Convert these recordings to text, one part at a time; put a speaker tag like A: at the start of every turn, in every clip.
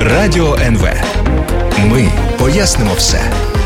A: Радіо НВ. Ми пояснимо все.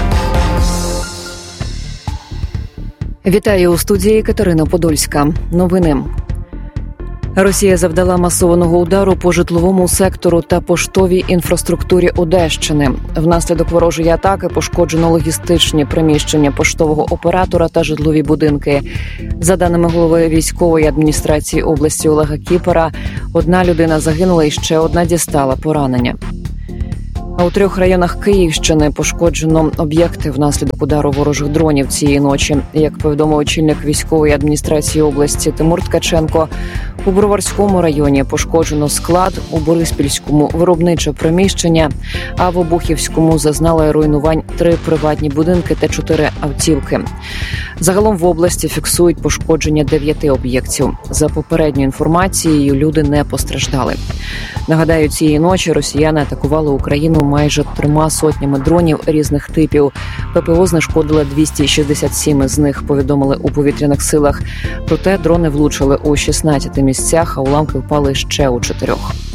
B: Вітаю у студії Катерина Подольська. Новини. Росія завдала масованого удару по житловому сектору та поштовій інфраструктурі Одещини. Внаслідок ворожої атаки пошкоджено логістичні приміщення поштового оператора та житлові будинки. За даними голови військової адміністрації області Олега Кіпера, одна людина загинула і ще одна дістала поранення. А у 3 районах Київщини пошкоджено об'єкти внаслідок удару ворожих дронів цієї ночі. Як повідомив очільник військової адміністрації області Тимур Ткаченко, у Броварському районі пошкоджено склад, у Бориспільському – виробниче приміщення, а в Обухівському зазнали руйнувань 3 приватні будинки та 4 автівки. Загалом в області фіксують пошкодження 9 об'єктів. За попередньою інформацією, люди не постраждали. Нагадаю, цієї ночі росіяни атакували Україну майже 3 сотнями дронів різних типів. ППО знешкодили 267 з них, повідомили у повітряних силах. Проте дрони влучили у 16 місцях, а уламки впали ще у 4.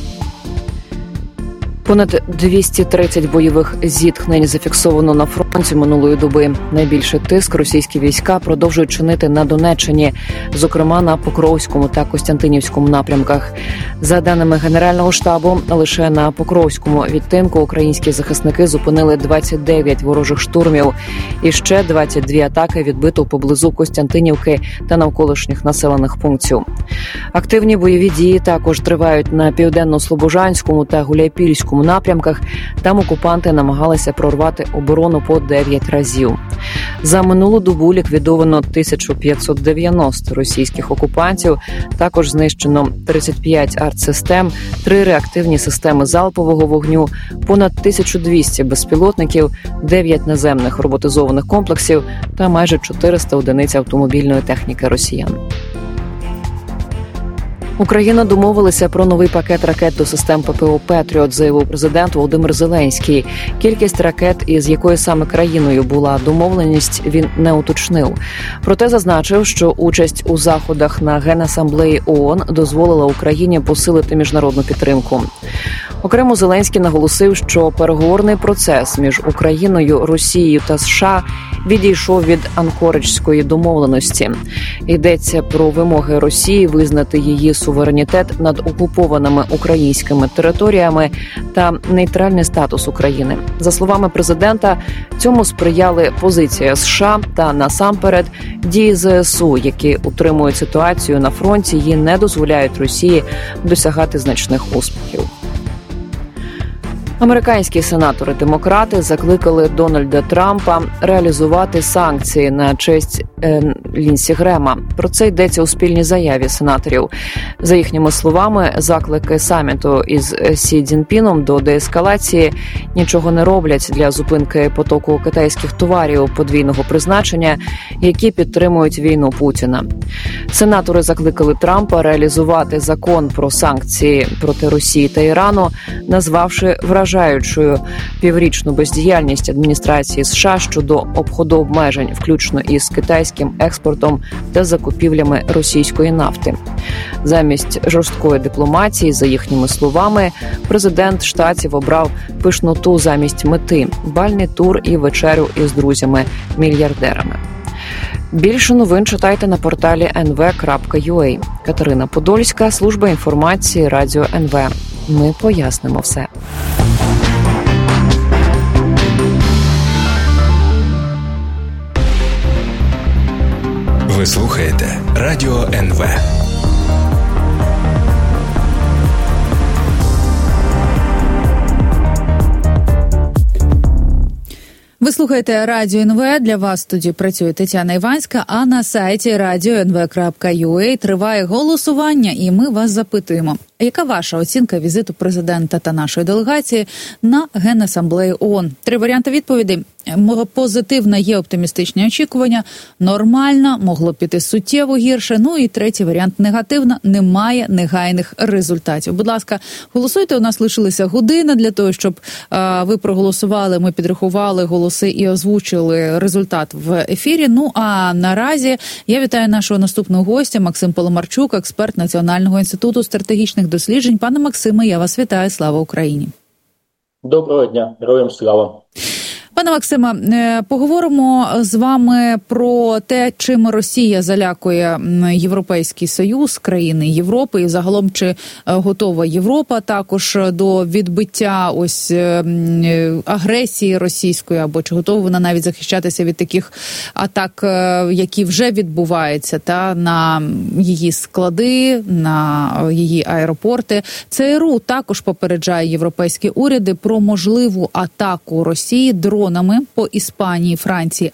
B: Понад 230 бойових зіткнень зафіксовано на фронті минулої доби. Найбільший тиск російські війська продовжують чинити на Донеччині, зокрема на Покровському та Костянтинівському напрямках. За даними Генерального штабу, лише на Покровському відтинку українські захисники зупинили 29 ворожих штурмів і ще 22 атаки відбито поблизу Костянтинівки та навколишніх населених пунктів. Активні бойові дії також тривають на Південно-Слобожанському та Гуляйпільському напрямках. Там окупанти намагалися прорвати оборону по 9 разів. За минулу добу ліквідовано 1590 російських окупантів. Також знищено 35 артсистем, 3 реактивні системи залпового вогню, понад 1200 безпілотників, 9 наземних роботизованих комплексів та майже 400 одиниць автомобільної техніки росіян. Україна домовилася про новий пакет ракет до систем ППО «Петріот», заявив президент Володимир Зеленський. Кількість ракет, із якою саме країною була домовленість, він не уточнив. Проте зазначив, що участь у заходах на Генасамблеї ООН дозволила Україні посилити міжнародну підтримку. Окремо Зеленський наголосив, що переговорний процес між Україною, Росією та США відійшов від Анкориджської домовленості. Йдеться про вимоги Росії визнати її суверенітет над окупованими українськими територіями та нейтральний статус України. За словами президента, цьому сприяли позиція США та, насамперед, дії ЗСУ, які утримують ситуацію на фронті і не дозволяють Росії досягати значних успіхів. Американські сенатори-демократи закликали Дональда Трампа реалізувати санкції на честь Лінсі Грема. Про це йдеться у спільній заяві сенаторів. За їхніми словами, заклики саміту із Сі Цзіньпіном до деескалації нічого не роблять для зупинки потоку китайських товарів подвійного призначення, які підтримують війну Путіна. Сенатори закликали Трампа реалізувати закон про санкції проти Росії та Ірану, назвавши вражаючою піврічну бездіяльність адміністрації США щодо обходу обмежень, включно із китайським експортом та закупівлями російської нафти. Замість жорсткої дипломатії, за їхніми словами, президент штатів обрав пишноту замість мети – бальний тур і вечерю із друзями-мільярдерами. Більше новин читайте на порталі nv.ua. Катерина Подольська, служба інформації Радіо НВ. Ми пояснимо все.
A: Ви слухаєте Радіо НВ.
C: Ви слухаєте Радіо НВ. Для вас в студії працює Тетяна Іванська, а на сайті radio.nv.ua триває голосування, і ми вас запитуємо. Яка ваша оцінка візиту президента та нашої делегації на Генасамблею ООН? 3 варіанти відповідей. Позитивна, є оптимістичні очікування, нормальна, могло піти суттєво гірше. Ну і 3-й варіант негативна, немає негайних результатів. Будь ласка, голосуйте, у нас лишилася година для того, щоб ви проголосували, ми підрахували голоси і озвучили результат в ефірі. Ну а наразі я вітаю нашого наступного гостя, Максим Паламарчук, експерт Національного інституту стратегічних досліджень. Пане Максиме, я вас вітаю, слава Україні!
D: Доброго дня, героям слава!
C: Пане Максиме, поговоримо з вами про те, чим Росія залякує Європейський Союз, країни Європи, і загалом чи готова Європа також до відбиття ось агресії російської, або чи готова вона навіть захищатися від таких атак, які вже відбуваються, та на її склади, на її аеропорти. ЦРУ також попереджає європейські уряди про можливу атаку Росії дронами по Іспанії, Франції,